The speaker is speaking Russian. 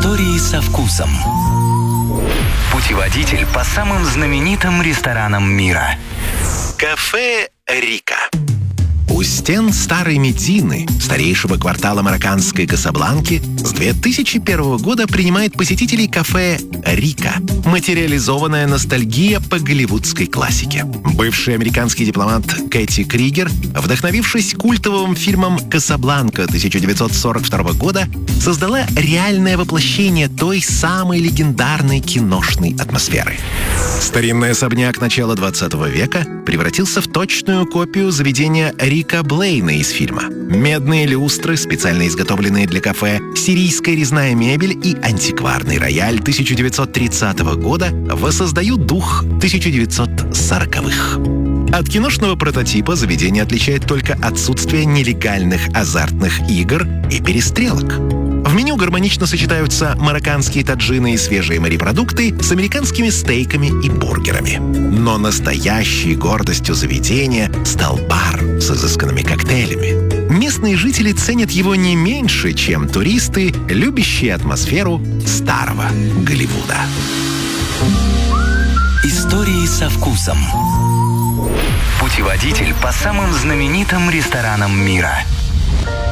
Истории со вкусом. Путеводитель по самым знаменитым ресторанам мира. Кафе Рика. У стен старой Медины, старейшего квартала марокканской Касабланки, с 2001 года принимает посетителей кафе «Рика» — материализованная ностальгия по голливудской классике. Бывший американский дипломат Кэти Кригер, вдохновившись культовым фильмом «Касабланка» 1942 года, создала реальное воплощение той самой легендарной киношной атмосферы. Старинный особняк начала 20 века превратился в точную копию заведения Рика Блейна из фильма. Медные люстры, специально изготовленные для кафе, сирийская резная мебель и антикварный рояль 1930 года воссоздают дух 1940-х. От киношного прототипа заведение отличает только отсутствие нелегальных азартных игр и перестрелок. В меню гармонично сочетаются марокканские таджины и свежие морепродукты с американскими стейками и бургерами. Но настоящей гордостью заведения стал бар с изысканными коктейлями. Местные жители ценят его не меньше, чем туристы, любящие атмосферу старого Голливуда. Истории со вкусом. Путеводитель по самым знаменитым ресторанам мира.